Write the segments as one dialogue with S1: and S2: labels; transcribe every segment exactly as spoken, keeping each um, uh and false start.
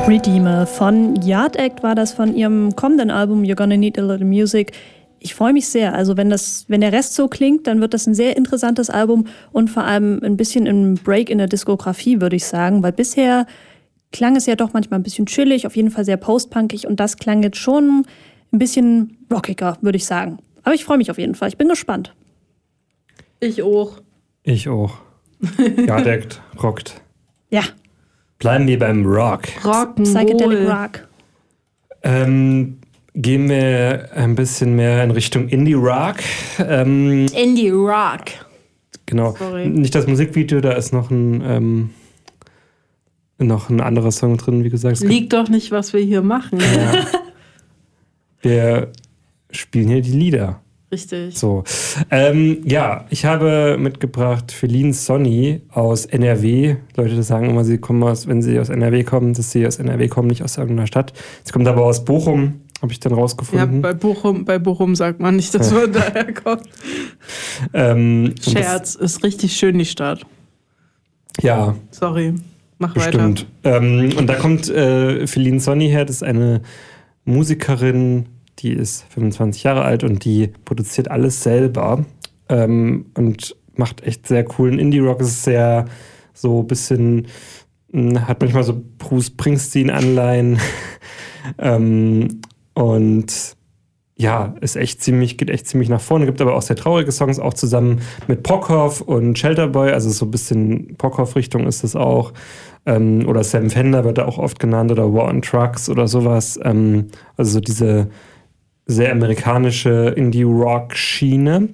S1: Redeemer von Yard Act war das, von ihrem kommenden Album You're Gonna Need a Little Music. Ich freue mich sehr. Also wenn das, wenn der Rest so klingt, dann wird das ein sehr interessantes Album und vor allem ein bisschen ein Break in der Diskografie, würde ich sagen, weil bisher klang es ja doch manchmal ein bisschen chillig, auf jeden Fall sehr postpunkig und das klang jetzt schon ein bisschen rockiger, würde ich sagen. Aber ich freue mich auf jeden Fall. Ich bin gespannt.
S2: Ich auch.
S3: Ich auch. Yard Act rockt.
S1: Ja.
S3: Bleiben wir beim Rock.
S2: Rock'n'Roll.
S1: Psychedelic Rock.
S3: Ähm, gehen wir ein bisschen mehr in Richtung Indie-Rock. Ähm,
S2: Indie-Rock.
S3: Genau.
S2: Sorry.
S3: Nicht das Musikvideo, da ist noch ein, ähm, noch ein anderer Song drin, wie gesagt. Es
S2: Liegt doch nicht, was wir hier machen.
S3: Ja. Wir spielen hier die Lieder.
S2: Richtig.
S3: So. Ähm, ja, ich habe mitgebracht Feline Sonny aus N R W. Leute sagen immer, sie kommen aus, wenn sie aus N R W kommen, dass sie aus N R W kommen, nicht aus irgendeiner Stadt. Sie kommt aber aus Bochum, habe ich dann
S2: Ja,
S3: rausgefunden.
S2: bei Bochum, bei Bochum sagt man nicht, dass man daher kommt.
S3: Ähm, und
S2: Scherz, ist richtig schön, die Stadt.
S3: Das, ja,
S2: Sorry, mach
S3: bestimmt. Ähm, und da kommt äh, Feline Sonny her, das ist eine Musikerin, die ist fünfundzwanzig Jahre alt und die produziert alles selber ähm, und macht echt sehr coolen Indie-Rock. Es ist sehr so ein bisschen, mh, hat manchmal so Bruce Springsteen-Anleihen ähm, und ja, ist echt ziemlich, geht echt ziemlich nach vorne. Gibt aber auch sehr traurige Songs, auch zusammen mit Prokhoff und Shelterboy, also so ein bisschen Prokhoff-Richtung ist es auch. Ähm, oder Sam Fender wird da auch oft genannt oder War on Trucks oder sowas. Ähm, also so diese sehr amerikanische Indie-Rock-Schiene.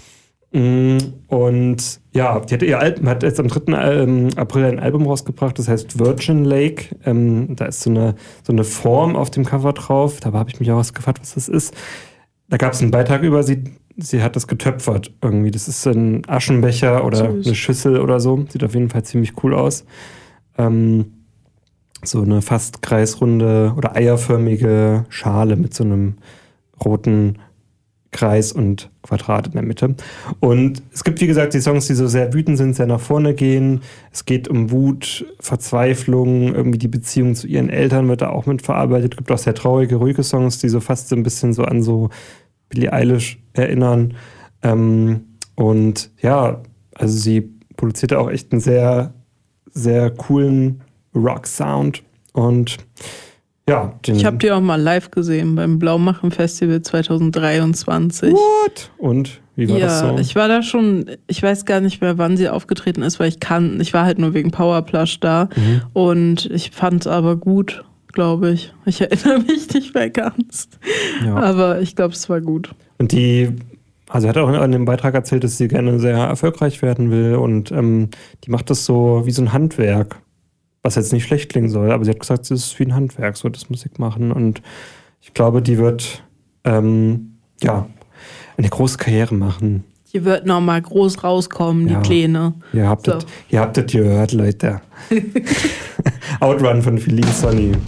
S3: Und ja, die hat ihr Album, hat jetzt am dritten April ein Album rausgebracht, das heißt Virgin Lake. Ähm, da ist so eine, so eine Form auf dem Cover drauf. Da habe ich mich auch was gefragt, was das ist. Da gab es einen Beitrag über sie, sie hat das getöpfert irgendwie. Das ist ein Aschenbecher oder
S2: Süß.
S3: eine Schüssel oder so. Sieht auf jeden Fall ziemlich cool aus. Ähm, so eine fast kreisrunde oder eierförmige Schale mit so einem roten Kreis und Quadrat in der Mitte. Und es gibt, wie gesagt, die Songs, die so sehr wütend sind, sehr nach vorne gehen. Es geht um Wut, Verzweiflung, irgendwie die Beziehung zu ihren Eltern wird da auch mit verarbeitet. Es gibt auch sehr traurige, ruhige Songs, die so fast so ein bisschen so an so Billie Eilish erinnern. Ähm, und ja, also sie produzierte auch echt einen sehr, sehr coolen Rock-Sound. Und ja, den
S2: Ich habe die auch mal live gesehen beim Blaumachen-Festival zwanzig dreiundzwanzig.
S3: What? Und wie war
S2: ja,
S3: das so?
S2: ich war da schon, ich weiß gar nicht mehr, wann sie aufgetreten ist, weil ich kann, ich war halt nur wegen Powerplush da
S3: Mhm.
S2: und ich fand es aber gut, glaube ich. Ich erinnere mich nicht mehr ganz,
S3: Ja.
S2: aber ich glaube, es war gut.
S3: Und die, also hat auch in dem Beitrag erzählt, dass sie gerne sehr erfolgreich werden will und ähm, die macht das so wie so ein Handwerk, was jetzt nicht schlecht klingen soll, aber sie hat gesagt, es ist wie ein Handwerk, so das Musik machen und ich glaube, die wird ähm, ja eine große Karriere machen.
S2: Die wird nochmal groß rauskommen,
S3: Ja.
S2: die Kleine.
S3: Ihr habt
S2: So.
S3: das, ihr habt das gehört, Leute. Outrun von Feline Sonny.